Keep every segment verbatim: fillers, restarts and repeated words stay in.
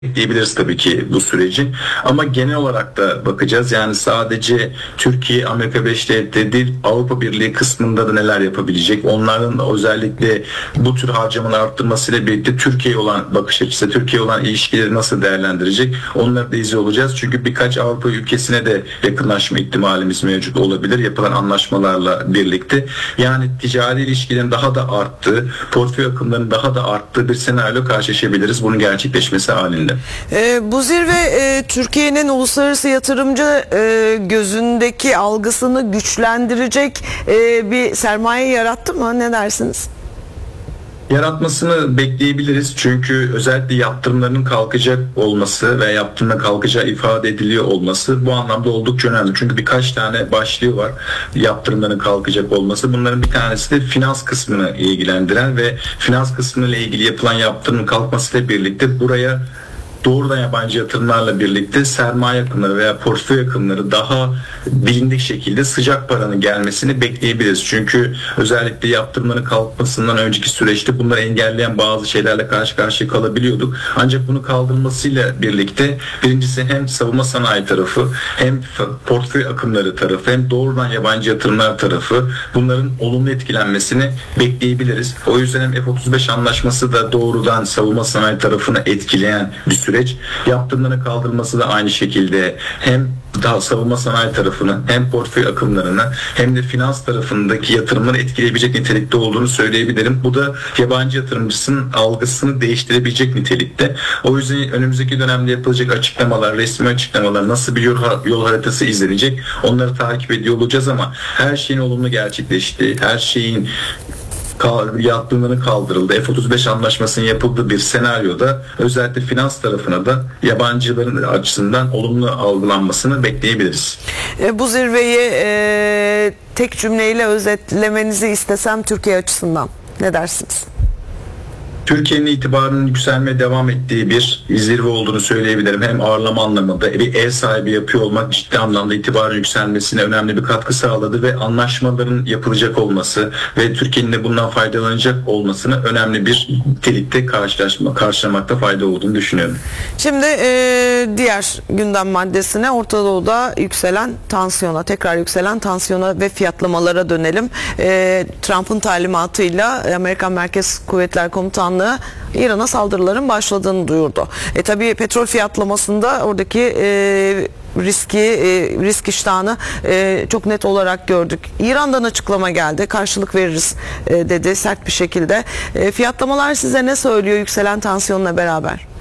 diyebiliriz tabii ki bu süreci. Ama genel olarak da bakacağız. Yani sadece Türkiye, Amerika Birleşik Devletleri değil, Avrupa Birliği kısmında da neler yapabilecek? Onların da özellikle bu tür harcamanın arttırmasıyla birlikte Türkiye olan bakış açısı, Türkiye olan ilişkileri nasıl değerlendirecek? Onları da izliyor olacağız. Çünkü birkaç Avrupa ülkesine de yakınlaşma ihtimalimiz mevcut olabilir. Yapılan anlaşmalarla birlikte. Yani ticari ilişkilerin daha da arttığı, portföy akımlarının daha da arttığı bir senaryo karşılaşabiliriz. Bunun gerçekleşmesi halinde. E, bu zirve e, Türkiye'nin uluslararası yatırımcı e, gözündeki algısını güçlendirecek e, bir sermaye yarattı mı? Ne dersiniz? Yaratmasını bekleyebiliriz. Çünkü özellikle yaptırımların kalkacak olması ve yaptırımla kalkacağı ifade ediliyor olması bu anlamda oldukça önemli. Çünkü birkaç tane başlığı var yaptırımların kalkacak olması. Bunların bir tanesi de finans kısmını ilgilendiren ve finans kısmıyla ilgili yapılan yaptırımın kalkmasıyla birlikte buraya doğrudan yabancı yatırımlarla birlikte sermaye akımları veya portföy akımları daha bilindik şekilde sıcak paranın gelmesini bekleyebiliriz. Çünkü özellikle yaptırımların kalkmasından önceki süreçte bunları engelleyen bazı şeylerle karşı karşıya kalabiliyorduk. Ancak bunu kaldırılmasıyla birlikte birincisi hem savunma sanayi tarafı hem portföy akımları tarafı hem doğrudan yabancı yatırımlar tarafı bunların olumlu etkilenmesini bekleyebiliriz. O yüzden hem F otuz beş anlaşması da doğrudan savunma sanayi tarafını etkileyen bir süreç. Yaptırımların kaldırılması da aynı şekilde hem daha savunma sanayi tarafını hem portföy akımlarını hem de finans tarafındaki yatırımları etkileyebilecek nitelikte olduğunu söyleyebilirim. Bu da yabancı yatırımcısının algısını değiştirebilecek nitelikte. O yüzden önümüzdeki dönemde yapılacak açıklamalar, resmi açıklamalar, nasıl bir yol, yol haritası izlenecek onları takip ediyor olacağız ama her şeyin olumlu gerçekleştiği, her şeyin yaptırımların kaldırıldı. F otuz beş anlaşmasının yapıldığı bir senaryoda özellikle finans tarafına da yabancıların açısından olumlu algılanmasını bekleyebiliriz. E, bu zirveyi e, tek cümleyle özetlemenizi istesem Türkiye açısından ne dersiniz? Türkiye'nin itibarının yükselmeye devam ettiği bir zirve olduğunu söyleyebilirim. Hem ağırlama anlamında bir ev sahibi yapıyor olmak ciddi anlamda itibarın yükselmesine önemli bir katkı sağladı ve anlaşmaların yapılacak olması ve Türkiye'nin de bundan faydalanacak olmasını önemli bir nitelikte karşılaşma, karşılamakta fayda olduğunu düşünüyorum. Şimdi e, diğer gündem maddesine, Orta Doğu'da yükselen tansiyona, tekrar yükselen tansiyona ve fiyatlamalara dönelim. E, Trump'ın talimatıyla Amerikan Merkez Kuvvetler Komutanlığı İran'a saldırıların başladığını duyurdu. E tabii petrol fiyatlamasında oradaki e, riski, e, risk iştahını e, çok net olarak gördük. İran'dan açıklama geldi. Karşılık veririz e, dedi sert bir şekilde. E, fiyatlamalar size ne söylüyor yükselen tansiyonla beraber?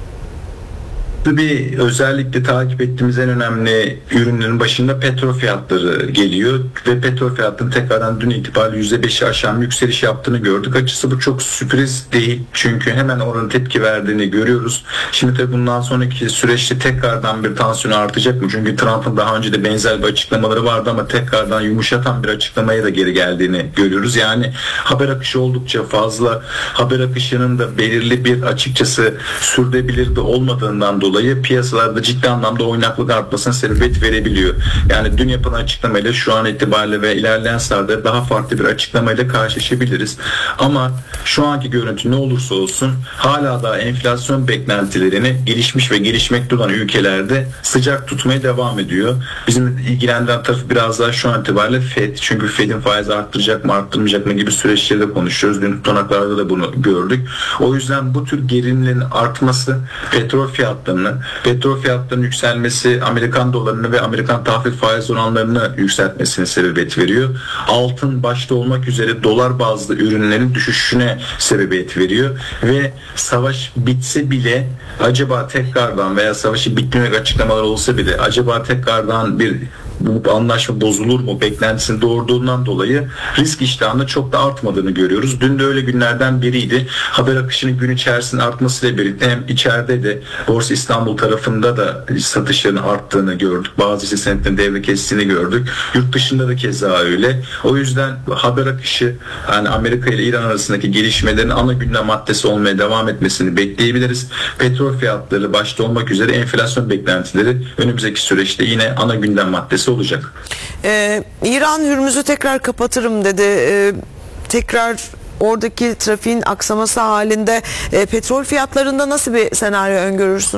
Tabii özellikle takip ettiğimiz en önemli ürünlerin başında petrol fiyatları geliyor ve petrol fiyatlarının tekrardan dün itibariyle yüzde beşi aşan bir yükseliş yaptığını gördük. Açıkçası bu çok sürpriz değil çünkü hemen oranın tepki verdiğini görüyoruz. Şimdi tabii bundan sonraki süreçte tekrardan bir tansiyon artacak mı? Çünkü Trump'ın daha önce de benzer bir açıklamaları vardı ama tekrardan yumuşatan bir açıklamaya da geri geldiğini görüyoruz. Yani haber akışı oldukça fazla, haber akışının da belirli bir açıkçası sürdürülebilir de olmadığından dolayı dolayı piyasalarda ciddi anlamda oynaklık artmasına sebebiyet verebiliyor. Yani dün yapılan açıklamayla şu an itibariyle ve ilerleyen saatte daha farklı bir açıklamayla karşılaşabiliriz. Ama şu anki görüntü ne olursa olsun hala da enflasyon beklentilerini gelişmiş ve gelişmekte olan ülkelerde sıcak tutmaya devam ediyor. Bizim ilgilendiren tarafı biraz daha şu an itibariyle Fed. Çünkü Fed'in faiz arttıracak mı arttırmayacak mı gibi süreçleri de konuşuyoruz. Dün tutanaklarda da bunu gördük. O yüzden bu tür gerilimlerin artması petrol fiyatlarını, petrol fiyatlarının yükselmesi Amerikan dolarını ve Amerikan tahvil faiz oranlarını yükseltmesine sebebiyet veriyor. Altın başta olmak üzere dolar bazlı ürünlerin düşüşüne sebebiyet veriyor ve savaş bitse bile acaba tekrardan veya savaşı bitmemek açıklamalar olsa bile acaba tekrardan bir bu anlaşma bozulur mu beklentisini doğurduğundan dolayı risk iştahının çok da artmadığını görüyoruz. Dün de öyle günlerden biriydi. Haber akışının gün içerisinde artmasıyla birlikte hem içeride de Borsa İstanbul tarafında da satışların arttığını gördük. Bazı hisse senetlerin devre kestiğini gördük. Yurt dışında da keza öyle. O yüzden haber akışı yani Amerika ile İran arasındaki gelişmelerin ana gündem maddesi olmaya devam etmesini bekleyebiliriz. Petrol fiyatları başta olmak üzere enflasyon beklentileri önümüzdeki süreçte yine ana gündem maddesi olacak. Ee, İran Hürmüz'ü tekrar kapatırım dedi. Ee, tekrar oradaki trafiğin aksaması halinde e, petrol fiyatlarında nasıl bir senaryo öngörürsün?